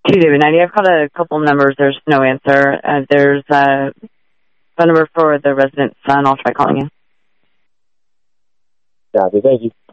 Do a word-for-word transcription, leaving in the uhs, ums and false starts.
Two David ninety. I've called a couple numbers. There's no answer. Uh, there's a phone number for the resident's son. I'll try calling you. Copy. Thank you.